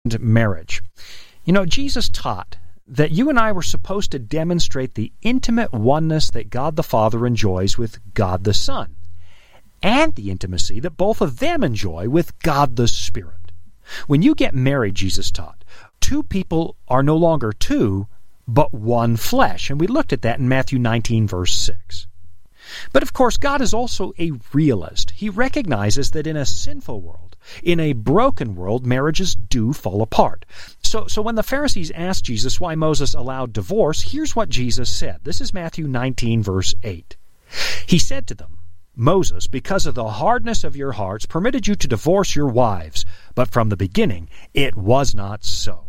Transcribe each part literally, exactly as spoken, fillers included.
marriage. You know, Jesus taught that you and I were supposed to demonstrate the intimate oneness that God the Father enjoys with God the Son, and the intimacy that both of them enjoy with God the Spirit. When you get married, Jesus taught, two people are no longer two, but one flesh. And we looked at that in Matthew nineteen, verse six. But of course, God is also a realist. He recognizes that in a sinful world, in a broken world, marriages do fall apart. So, so when the Pharisees asked Jesus why Moses allowed divorce, here's what Jesus said. This is Matthew nineteen, verse eight. He said to them, Moses, because of the hardness of your hearts, permitted you to divorce your wives, but from the beginning it was not so.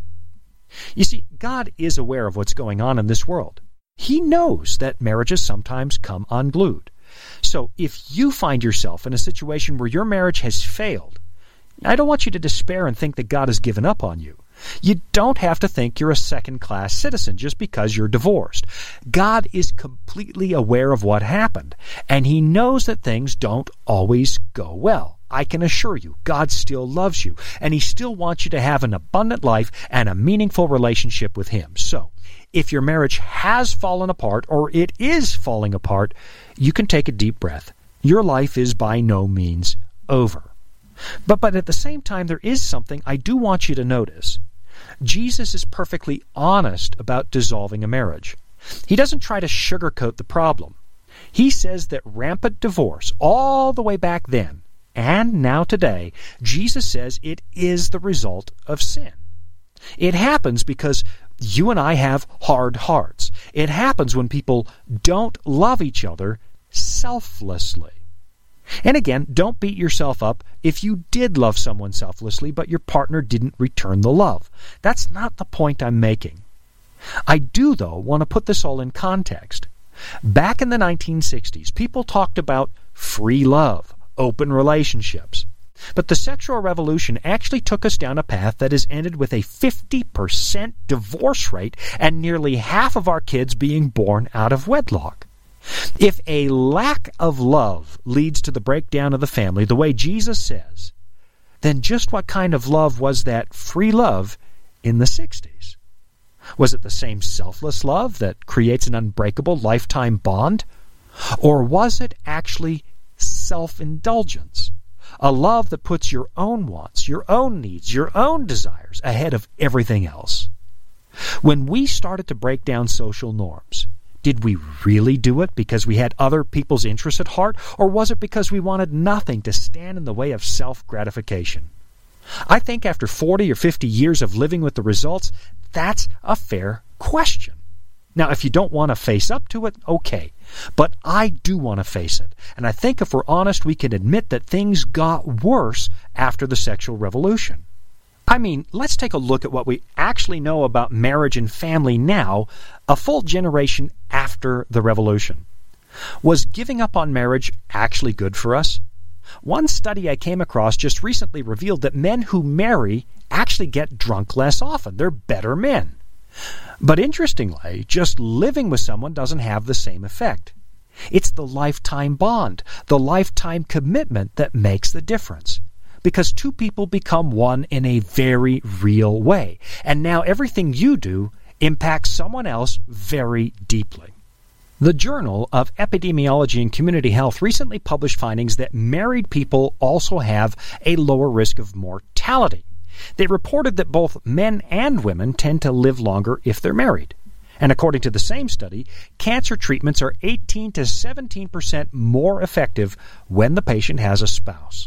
You see, God is aware of what's going on in this world. He knows that marriages sometimes come unglued. So if you find yourself in a situation where your marriage has failed, I don't want you to despair and think that God has given up on you. You don't have to think you're a second-class citizen just because you're divorced. God is completely aware of what happened, and He knows that things don't always go well. I can assure you, God still loves you, and He still wants you to have an abundant life and a meaningful relationship with Him. So, if your marriage has fallen apart, or it is falling apart, you can take a deep breath. Your life is by no means over. But, but at the same time, there is something I do want you to notice. Jesus is perfectly honest about dissolving a marriage. He doesn't try to sugarcoat the problem. He says that rampant divorce, all the way back then, and now today, Jesus says it is the result of sin. It happens because you and I have hard hearts. It happens when people don't love each other selflessly. And again, don't beat yourself up if you did love someone selflessly, but your partner didn't return the love. That's not the point I'm making. I do, though, want to put this all in context. Back in the nineteen sixties, people talked about free love, open relationships. But the sexual revolution actually took us down a path that has ended with a fifty percent divorce rate and nearly half of our kids being born out of wedlock. If a lack of love leads to the breakdown of the family, the way Jesus says, then just what kind of love was that free love in the sixties? Was it the same selfless love that creates an unbreakable lifetime bond? Or was it actually self-indulgence? A love that puts your own wants, your own needs, your own desires ahead of everything else. When we started to break down social norms, did we really do it because we had other people's interests at heart, or was it because we wanted nothing to stand in the way of self-gratification? I think after forty or fifty years of living with the results, that's a fair question. Now, if you don't want to face up to it, okay. But I do want to face it. And I think if we're honest, we can admit that things got worse after the sexual revolution. I mean, let's take a look at what we actually know about marriage and family now, a full generation after the revolution. Was giving up on marriage actually good for us? One study I came across just recently revealed that men who marry actually get drunk less often. They're better men. But interestingly, just living with someone doesn't have the same effect. It's the lifetime bond, the lifetime commitment that makes the difference. Because two people become one in a very real way. And now everything you do impacts someone else very deeply. The Journal of Epidemiology and Community Health recently published findings that married people also have a lower risk of mortality. They reported that both men and women tend to live longer if they're married. And according to the same study, cancer treatments are eighteen to seventeen percent more effective when the patient has a spouse.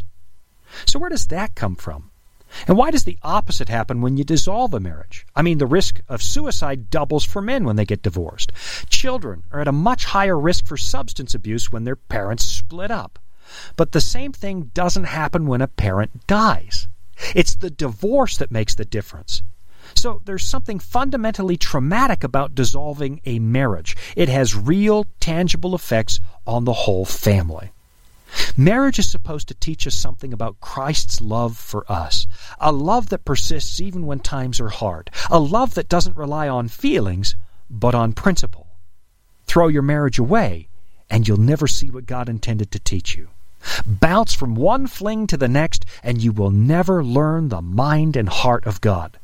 So where does that come from? And why does the opposite happen when you dissolve a marriage? I mean, the risk of suicide doubles for men when they get divorced. Children are at a much higher risk for substance abuse when their parents split up. But the same thing doesn't happen when a parent dies. It's the divorce that makes the difference. So there's something fundamentally traumatic about dissolving a marriage. It has real, tangible effects on the whole family. Marriage is supposed to teach us something about Christ's love for us, a love that persists even when times are hard, a love that doesn't rely on feelings, but on principle. Throw your marriage away, and you'll never see what God intended to teach you. Bounce from one fling to the next, and you will never learn the mind and heart of God.